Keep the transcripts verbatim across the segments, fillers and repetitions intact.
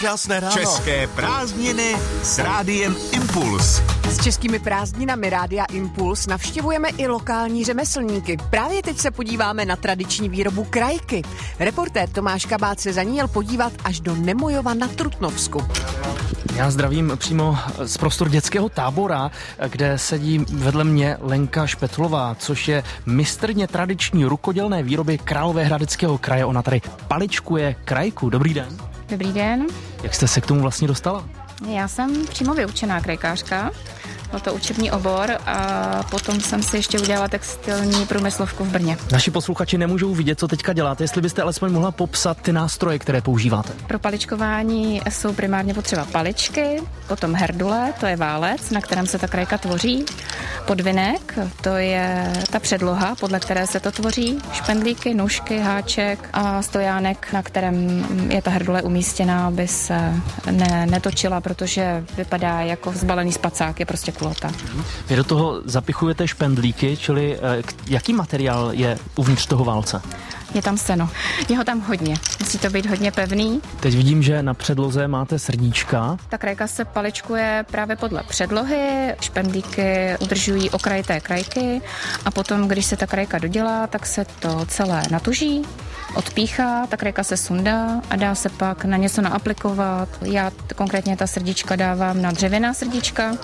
krásné ráno. České prázdniny s Rádiem Impuls. S českými prázdninami Rádia Impuls navštěvujeme i lokální řemeslníky. Právě teď se podíváme na tradiční výrobu krajky. Reportér Tomáš Kabát se za ní jel podívat až do Nemojova na Trutnovsku. Já zdravím přímo z prostor dětského tábora, kde sedí vedle mě Lenka Špetlová, což je mistrně tradiční rukodělné výroby Královéhradeckého kraje. Ona tady paličkuje krajku. Dobrý den. Dobrý den. Jak jste se k tomu vlastně dostala? Já jsem přímo vyučená krajkářka. Byl to učební obor a potom jsem si ještě udělala textilní průmyslovku v Brně. Naši posluchači nemůžou vidět, co teďka děláte, jestli byste alespoň mohla popsat ty nástroje, které používáte. Pro paličkování jsou primárně potřeba paličky, potom herdule, to je válec, na kterém se ta krajka tvoří, podvinek, to je ta předloha, podle které se to tvoří, špendlíky, nůžky, háček a stojánek, na kterém je ta herdule umístěná, aby se ne, netočila, protože vypadá jako vzbalený spacák, je prostě kulota. Vy do toho zapichujete špendlíky, čili jaký materiál je uvnitř toho válce? Je tam seno. Je ho tam hodně. Musí to být hodně pevný. Teď vidím, že na předloze máte srdíčka. Ta krajka se paličkuje právě podle předlohy. Špendlíky udržují okraj té krajky a potom, když se ta krajka dodělá, tak se to celé natuží, odpíchá, ta krajka se sundá a dá se pak na něco naaplikovat. Já konkrétně ta srdíčka dávám na dřevěná srdíčka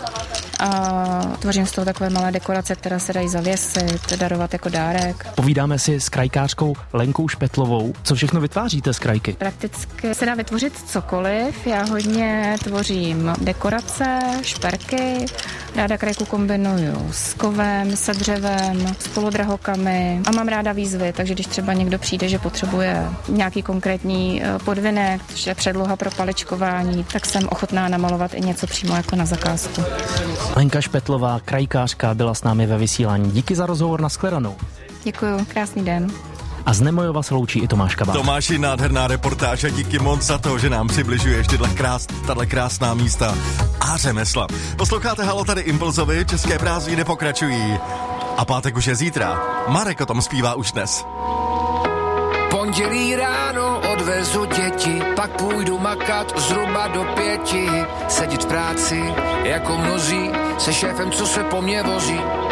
a tvořím z toho takové malé dekorace, které se dají zavěsit, darovat jako dárek. Povídáme si s krajkářkou Lenkou Špetlovou. Co všechno vytváříte z krajky? Prakticky se dá vytvořit cokoliv. Já hodně tvořím dekorace, šperky. Ráda krajku kombinuju s kovem, se dřevem, s polodrahokami a mám ráda výzvy, takže když třeba někdo přijde, že potřebuje nějaký konkrétní podvinek, což je předloha pro paličkování, tak jsem ochotná namalovat i něco přímo jako na zakázku. Lenka Špetlová, krajkářka, byla s námi ve vysílání. Díky za rozhovor, nashledanou. Děkuju, krásný den. A z Nemojova se loučí i Tomáš Kabát. Tomáši, nádherná reportáž a díky moc za to, že nám přibližuješ tyhle krás, tato krásná místa a řemesla. Posloucháte Halo, tady Impulzovi, české prázdniny pokračují. A pátek už je zítra. Marek o tom zpívá už dnes. Pondělí ráno odvezu děti, pak půjdu makat zhruba do pěti. Sedět v práci jako mnozí, se šéfem, co se po mně vozí.